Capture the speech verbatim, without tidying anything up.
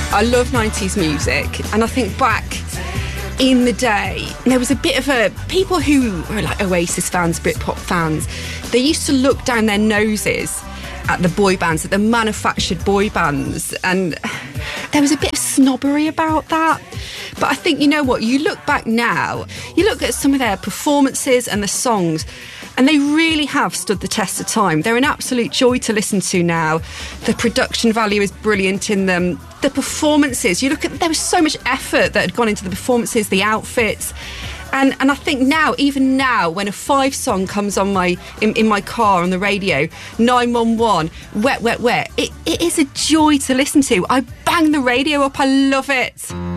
I love nineties music, and I think back in the day, there was a bit of a... People who were like Oasis fans, Britpop fans, they used to look down their noses at the boy bands, at the manufactured boy bands, and there was a bit of snobbery about that. But I think, you know what, you look back now, you look at some of their performances and the songs, and they really have stood the test of time. They're an absolute joy to listen to now. The production value is brilliant in them. The performances, you look at, there was so much effort that had gone into the performances, the outfits. And and I think now, even now, when a five song comes on my in, in my car on the radio, nine one one, Wet, Wet, Wet, it, it is a joy to listen to. I bang the radio up, I love it.